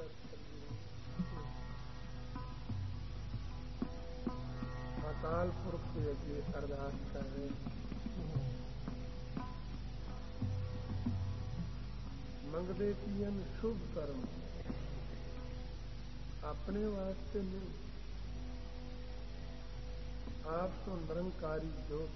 اکال پورخ کے اگے ارداس کر رہے منگتے پین شبھ کرم اپنے واسطے نہیں آپ تو نرنکاری جوت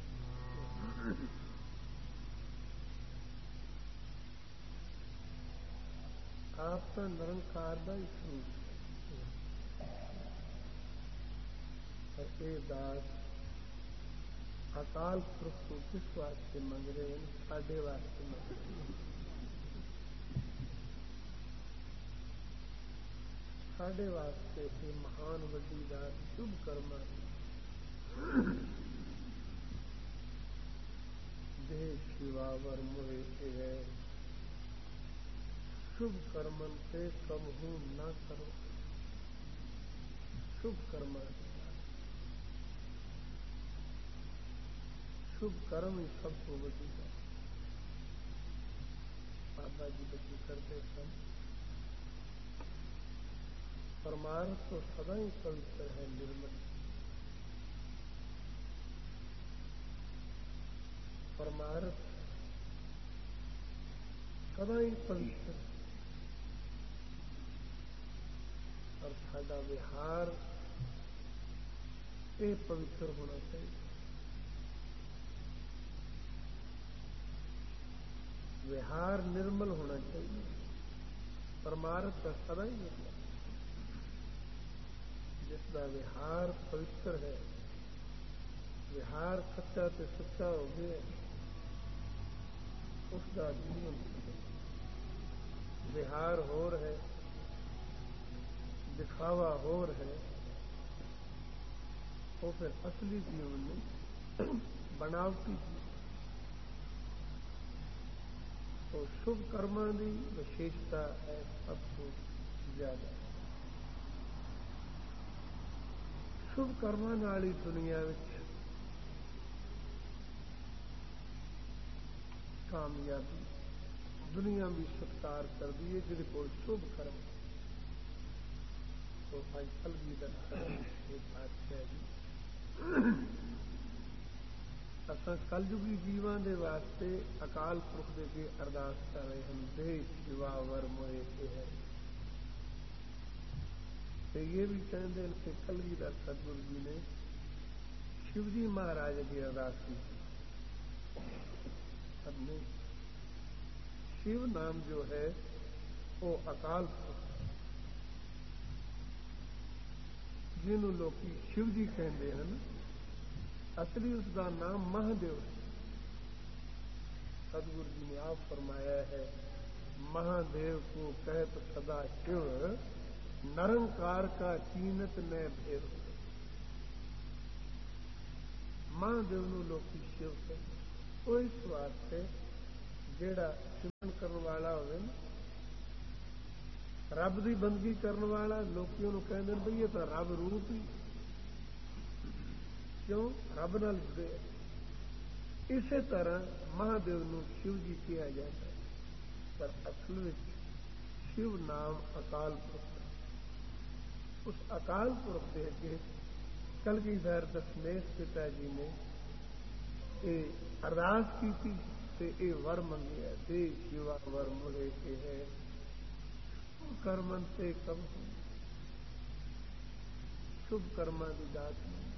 آپ تو نرنکار کا ہی سروپ ہے اے داس اکال پورخ کو کس واسطے منگ رہے ہیں ساڈے واسطے منگ رہے ہیں ساڈے واسطے یہ مہان وڈی دات شبھ کرما دے شیواور موہے ہے شبھ کرمن سے کم ہوں نہ کرو شبھ کرم شبھ کرم ہی سب کو وڈی ہے بابا جی بچی کرتے سن پرمارتھ تو سدا ہی پوتر ہے نرمل پرمارتھ سدا ہی پوتر اور ساڈا وہار یہ پوتر ہونا چاہیے وہار نرمل ہونا چاہیے پرمارتھ کا سدا ہی نرمل جس کا وہار پوتر ہے وہار سچا تے سچا ہو گیا اس کا جیون وہار ہو رہے دکھاوا ہو رہے وہ پھر اصلی جیون نہیں بناوٹی جیون تو شبھ کرما کی وشیشتا ہے سب کو زیادہ شبھ کرما والی دنیا کامیابی دنیا بھی ستکار کر دی ہے جن کو شبھ کرم تو بھائی کلگیدھر بادشاہ جی اصل کلجگی جیواں دے واسطے اکال پورخ دے کے ارداس کر رہے ہیں دے شیوا ور موہے ہے یہ بھی کہتے ہیں کہ کلگیدھر ستگرو جی نے شیو جی مہاراج کی ارداس کی شیو نام جو ہے وہ اکال پورخ جنہوں لوگ شیو جی کہتے ہیں اصلی اس کا نام مہادیو ہے ستگرو جی نے آپ فرمایا ہے مہادیو کو کہت سدا شیو نرنکار کا چینت نہ بھیو مہادیو نو لوگ شیو کہتے وہ اس واسطے جیڑا سمن کرنے والا ہوئے رب کی بندگی کرنے والا لوگوں کہتے بھئی یہ تو رب روپ ہی کیوں رب نال جڑے اسی طرح مہادیو نو شیو جی کہا جاتا ہے پر اصل شیو نام اکال پورخ ہے اس اکال پورخ دے کے کلگیدھر دشمیش پتا جی نے یہ ارداس کی تھی تے اے ور منگیا دے شیوا ور موہے کے ہے کرمن سے کم شبھ کرما کی دات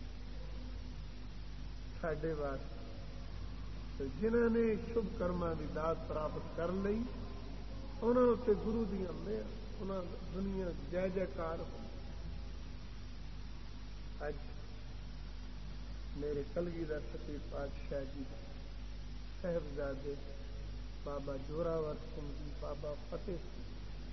ساڈے واسطے جنہوں نے شبھ کرما کی دات پراپت کر لی انہوں نے گرو دیا مہر انہوں دنیا جے جےکار ہو اج میرے کلگیدھر سچے پاتشاہ جی صاحبزادے بابا جوراور سنگھ جی بابا فتح سنگھ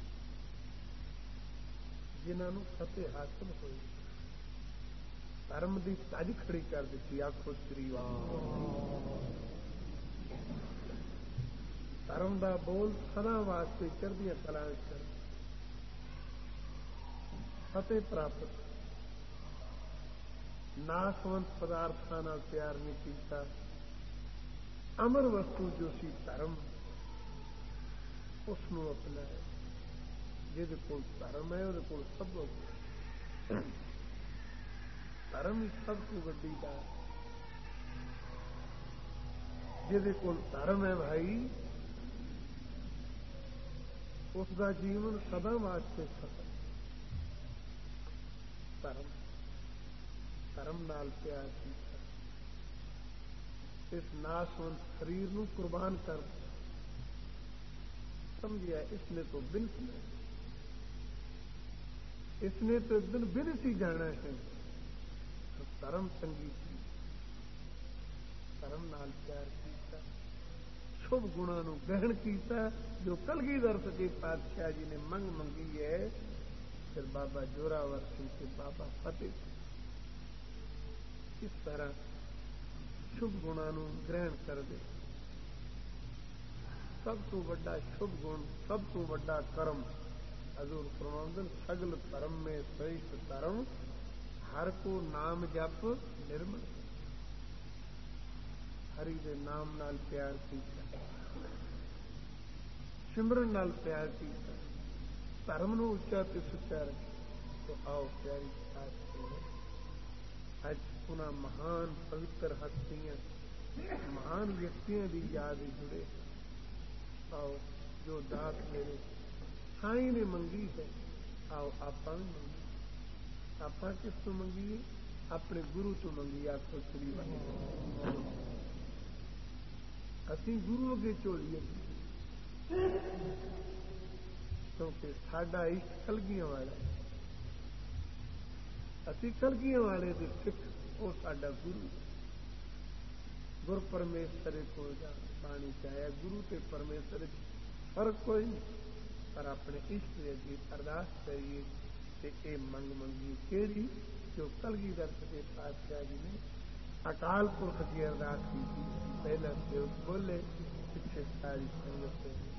جنہوں فتح حاصل ہوئی دھرم کی تج کھڑی کر دیتی آخو سری دھرم کا بول سدا واسطے چڑھدیاں کلاں کر فتح پراپت ناسونت پدارتھاں نال پیار نہیں کیتا امر وستو جو سی دھرم اس اپنایا جہد کول دھرم ہے وہ سب دھرم ہی سب کو وڈی بات. جہد کول دھرم ہے بھائی اس کا جیون سدا واسطے سفل. دھرم نال پیار کیتا اس ناسوند شریر نو قربان کر دیا. سمجھیا اس نے تو بن اس نے تو ایک دن بن سی جانا ہے. دھرم چنگی تھی دھرم نال پیار کیتا شبھ گنا نو گرہن کیتا جو کلگیدھر سچے پاتشاہ جی نے منگ منگی ہے. پھر بابا جوراور سنگھ سے بابا فتح اس طرح شبھ گنا نو گرہن کر دے. سب تو بڑا شبھ گن سب تو بڑا کرم حضور فرماؤں سگل دھرم میں شریشٹھ دھرم ہر کو نام جپ نرمل. ہری دے نام نال پیار کیتا سمرن نال پیار کیتا دھرم نو اچا تے سچا رکھا. تو آؤ پیاری بات اج انہاں مہان پوتر ہستیاں مہان ویکتیاں دی یاد جڑے. آؤ جو دات میرے سائیں نے منگی ہے آؤ آپ بھی منگی. آپ کس تو منگیے اپنے گرو تو منگی. آخو چلی بنی اسی گرو اگے چولیے کیونکہ ساڈا عشق کلگیاں والا ہے. اسی کلگیاں والے دے سکھ وہ ساڈا گرو. گر پرمیشور کو جان پانی چاہیا گرو تے پرمیشور فرق کوئی نہیں. پر اپنے عشق دے اگے ارداس کریے تے اے منگ منگی کیڑی جو کلگیدھر سچے پاتشاہ جی نے اکال پرخ کی ارداس کی تھی. پہلا سیوک بولے پیچھے ساری سنگت